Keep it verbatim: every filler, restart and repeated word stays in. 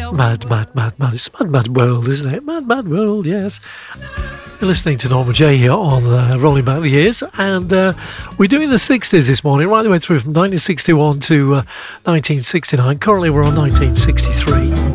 Mad, mad, mad, mad. It's a mad, mad world, isn't it? Mad, mad world, yes. You're listening to Norma J here on uh, Rolling Back the Years, and uh, we're doing the sixties this morning, right the way through from nineteen sixty-one to uh, nineteen sixty-nine. Currently we're on nineteen sixty-three.